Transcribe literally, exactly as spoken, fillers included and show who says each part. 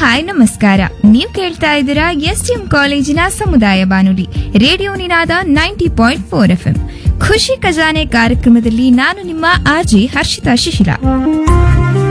Speaker 1: Hi ನಮಸ್ಕಾರ. ನೀವ್ ಕೇಳ್ತಾ ಇದ್ದೀರಾ ಎಸ್ಟಿಎಂ ಕಾಲೇಜಿನ ಸಮುದಾಯ ಬಾನುಲಿ ರೇಡಿಯೋ ನಿನಾದ ninety point four F M. ಖುಷಿ ಖಜಾನೆ ಕಾರ್ಯಕ್ರಮದಲ್ಲಿ ನಾನು ನಿಮ್ಮ ಆರ್ಜೆ ಹರ್ಷಿತಾ ಶಿಶಿಲ.